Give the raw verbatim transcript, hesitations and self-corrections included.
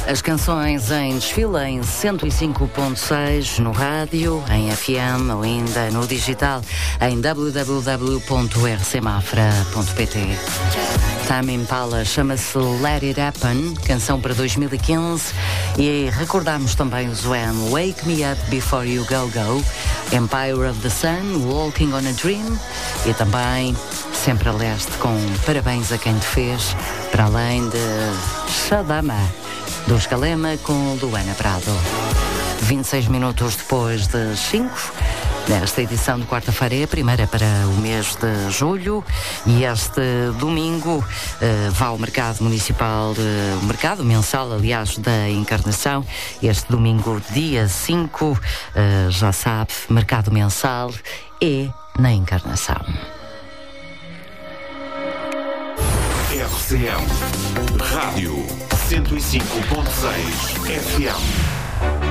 As canções em desfile em cento e cinco ponto seis no rádio, em F M ou ainda no digital em w w w ponto r c mafra ponto p t. Tame Impala chama-se Let It Happen, canção para dois mil e quinze, e recordamos também os Wham! Wake Me Up Before You Go Go, Empire of the Sun, Walking on a Dream, e também Sempre a Leste com Parabéns a Quem Te Fez, para além de Shadama, do Escalema com Luana Prado. vinte e seis minutos depois das cinco, nesta edição de quarta-feira é a primeira para o mês de julho, e este domingo uh, vá ao mercado municipal, uh, o mercado mensal, aliás, da Encarnação. Este domingo, dia cinco, uh, já sabe, mercado mensal é na Encarnação. R C M Rádio cento e cinco ponto seis F M.